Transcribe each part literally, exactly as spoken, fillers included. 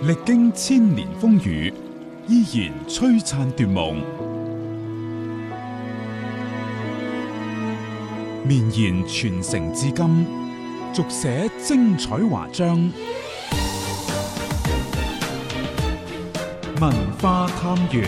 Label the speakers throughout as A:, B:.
A: 歷經千年風雨，依然璀璨奪夢，綿延傳承至今，續寫精彩華章。文化探源。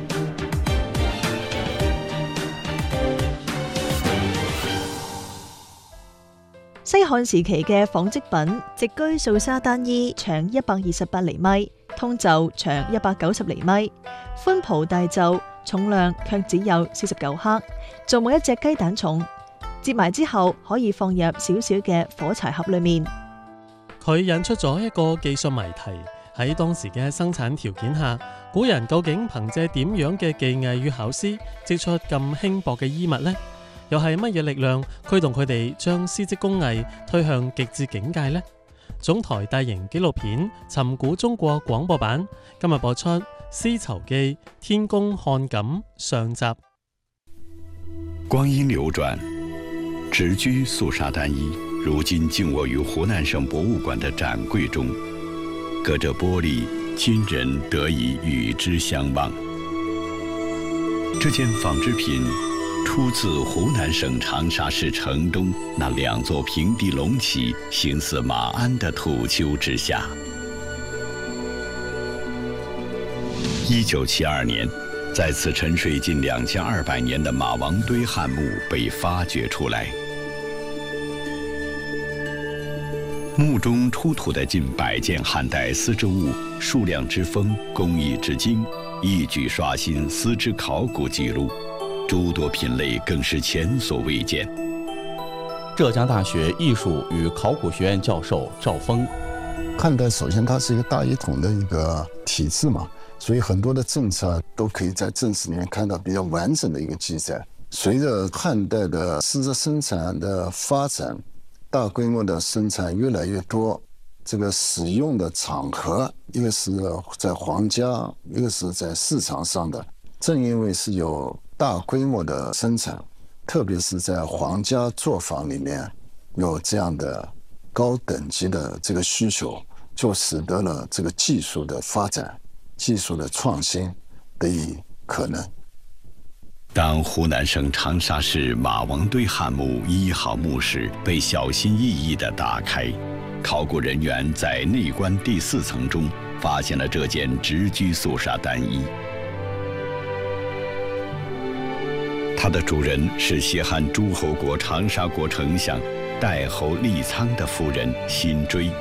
B: 西漢時期嘅紡織品，直居素紗單衣長一百二十八厘米，通袖長一百九十厘米，寬袍大袖，重量卻只有四十九克，仲冇一隻雞蛋重。折埋之後可以放入小小嘅火柴盒裏面。
C: 佢引出咗一個技術謎題：喺當時嘅生產條件下，古人究竟憑借點樣嘅技藝與巧思織出咁輕薄嘅衣物呢？又係乜嘢力量驅動佢哋將絲織工藝推向極致境界呢？總台大型紀錄片《尋古中國》廣播版今日播出《絲綢記》天工漢錦上集。
D: 光陰流轉，直居素紗單衣如今靜臥於湖南省博物館的展櫃中，隔着玻璃，今人得以與之相望。這件紡織品出自湖南省長沙市城東那兩座平地隆起、形似馬鞍的土丘之下。一九七二年，在此沉睡近兩千二百年的馬王堆漢墓被發掘出來。墓中出土的近百件漢代絲織物，數量之豐，工藝之精，一舉刷新絲織考古記錄。諸多品類更是前所未見。
E: 浙江大學藝術與考古學院教授趙峰，
F: 漢代首先它是一個大一統的一個體制嘛，所以很多的政策都可以在正史裡面看到比較完整的一個記載。隨着漢代的絲織生產的發展，大規模的生產越來越多，這個使用的場合，一個是在皇家，一個是在市場上的。正因為是有大規模的生產，特別是在皇家作坊裡面有這樣的高等級的這個需求，就使得了這個技術的發展、技術的創新得以可能。
D: 當湖南省長沙市馬王堆漢墓一號墓室被小心翼翼地打開，考古人員在內棺第四層中發現了這件直居素紗單衣。它的主人是西漢諸侯國長沙國丞相代侯立倉的夫人辛追。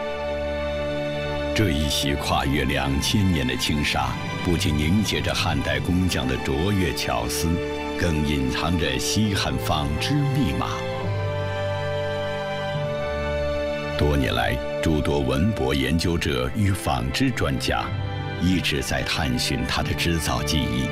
D: 這一襲跨越兩千年的輕紗，不僅凝結着漢代工匠的卓越巧思，更隱藏着西漢紡織密碼。多年來，諸多文博研究者與紡織專家一直在探尋它的織造技藝。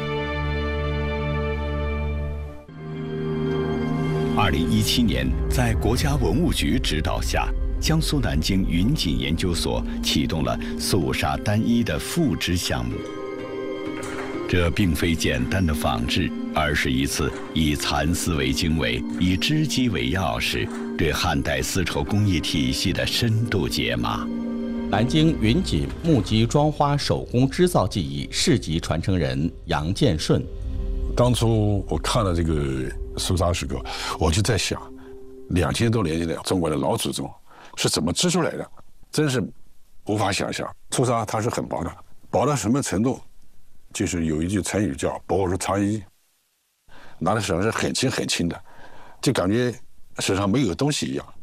D: 二零一七年，在國家文物局指導下，江蘇南京雲錦研究所啟動了素紗單衣的復織項目。這並非簡單的仿製，而是一次以蠶絲為經緯、以織機為鑰匙，對漢代絲綢工藝體系的深度解碼。
E: 南京雲錦木屐裝花手工織造技藝世級傳承人楊建順。
G: 當初我看了這個素紗時候，我就在想，兩千多年前的中國的老祖宗是怎麼織出來的，真是無法想象。素紗它是很薄的，薄到什麼程度？就是有一句成語叫薄如蟬衣，拿在手上是很輕很輕的，就感覺手上沒有東西一樣。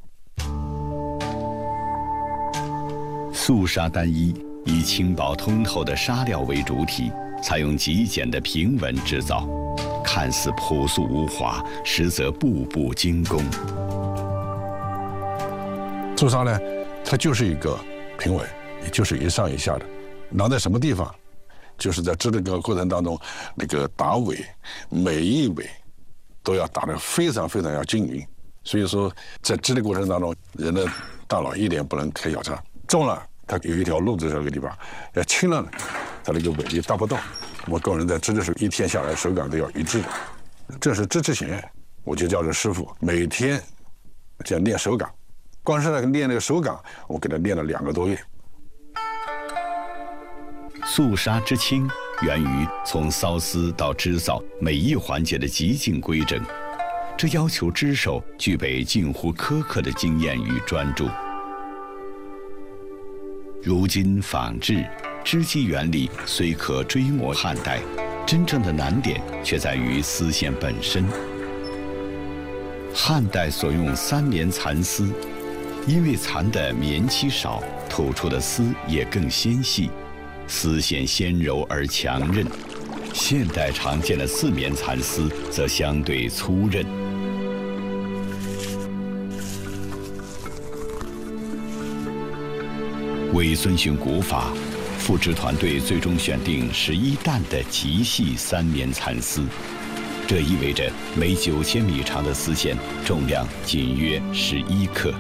D: 素紗單衣以輕薄通透的紗料為主體，採用極簡的平紋製造，看似樸素無華，實則步步精工。
G: 素紗呢，它就是一個平紋，也就是一上一下的，拿在什麼地方，就是在織這個過程當中，那個打尾，每一尾都要打得非常非常要均勻。所以說，在織的過程當中，人的大腦一點不能開小差，重了它有一條路在這個地方，要輕了它那個尾力達不到。我個人在織的時候，一天下來手感都要一致的。這是織之前，我就叫着師傅每天這樣練手感，光是那個練那個手感，我給他練了兩個多月。
D: 素紗之輕源於從繅絲到織造每一環節的極盡規整，這要求織手具備近乎苛刻的經驗與專注。如今紡織織機原理雖可追摹漢代，真正的難點卻在於絲線本身。漢代所用三棉蠶絲，因為蠶的棉期少，吐出的絲也更纖細，絲線纖柔而強韌。現代常見的四棉蠶絲則相對粗韌。為遵循古法，復織團隊最終選定十一擔的極細三棉蠶絲，這意味着每九千米長的絲線重量僅約十一克。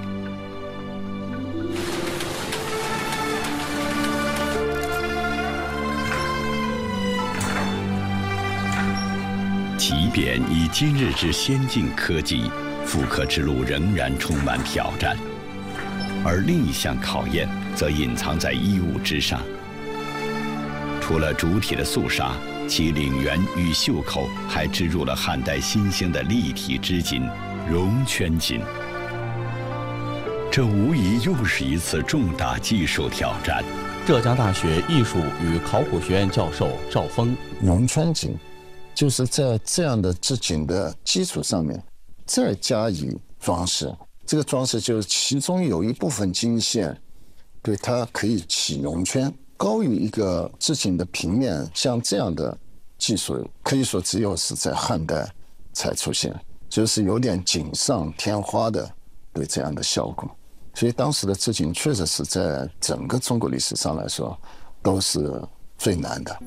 D: 即便以今日之先進科技，復刻之路仍然充滿挑戰。而另一項考驗則隱藏在衣物之上。除了主體的素紗，其領緣與袖口還織入了漢代新興的立體織錦——絨圈錦。這無疑又是一次重大技術挑戰。
E: 浙江大學藝術與考古學院教授趙峰，
F: 絨圈錦就是在這樣的織錦的基礎上面再加以裝飾。這個裝飾就是其中有一部分經線，對它可以起絨圈，高於一個織錦的平面。像這樣的技術，可以說只有是在漢代才出現，就是有點錦上添花的對這樣的效果。所以當時的織錦確實是在整個中國歷史上來說都是最難的。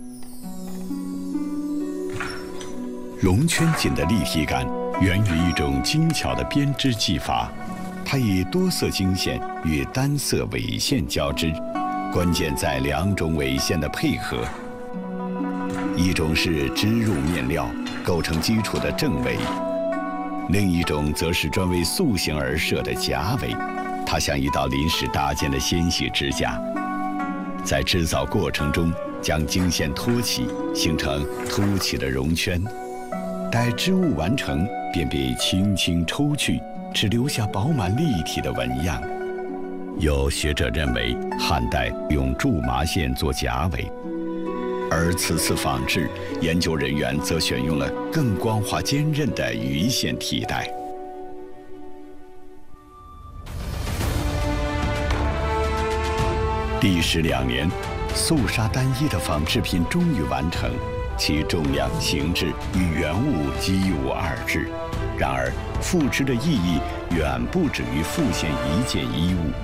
D: 絨圈錦的立體感源於一種精巧的編織技法。它以多色經線與單色緯線交織，關鍵在兩種緯線的配合。一種是織入面料構成基礎的正緯，另一種則是專為塑形而設的假緯。它像一道臨時搭建的纖細支架，在製造過程中將經線托起，形成凸起的絨圈。待織物完成，便被輕輕抽去，只留下飽滿立體的紋樣。有學者認為，漢代用苎麻線做假緯，而此次仿製，研究人員則選用了更光滑堅韌的魚線替代。歷時兩年，素紗單衣的仿製品終於完成，其重量、形制與原物幾無二致。然而，復織的意義遠不止於復現一件衣物。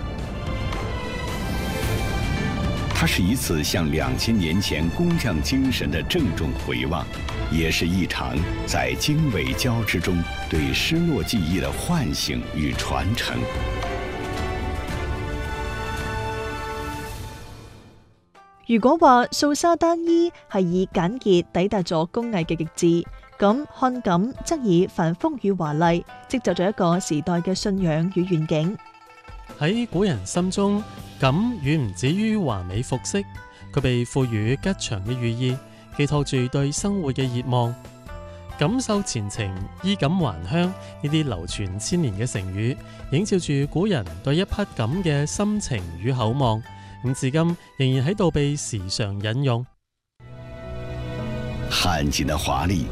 D: 它是一次向兩千年前工匠精神的鄭重回望，也是一場在經緯交織中對失落技藝的喚醒與傳承。
B: 如果話素紗單衣係以簡潔抵達咗工藝嘅極致，咁漢錦則以繁複與華麗織就咗一個時代嘅信仰與願景。
C: 喺古人心中，錦遠唔止於華美服飾，佢被賦予吉祥嘅寓意，寄託住對生活嘅熱望。錦繡前程，衣錦還鄉，呢啲流傳千年嘅成語，映照住古人對一匹錦嘅心情與厚望。咁至今仍然喺度被時常引用。
D: 漢錦的華麗